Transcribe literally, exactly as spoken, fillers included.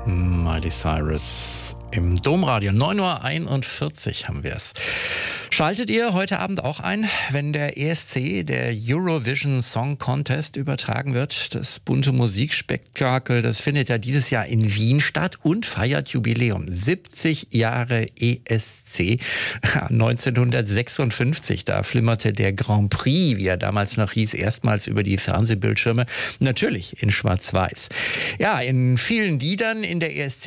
Miley Cyrus im Domradio. neun Uhr einundvierzig haben wir es. Schaltet ihr heute Abend auch ein, wenn der E S C, der Eurovision Song Contest, übertragen wird? Das bunte Musikspektakel, das findet ja dieses Jahr in Wien statt und feiert Jubiläum. siebzig Jahre E S C. neunzehnhundertsechsundfünfzig, da flimmerte der Grand Prix, wie er damals noch hieß, erstmals über die Fernsehbildschirme. Natürlich in Schwarz-Weiß. Ja, in vielen Liedern in der E S C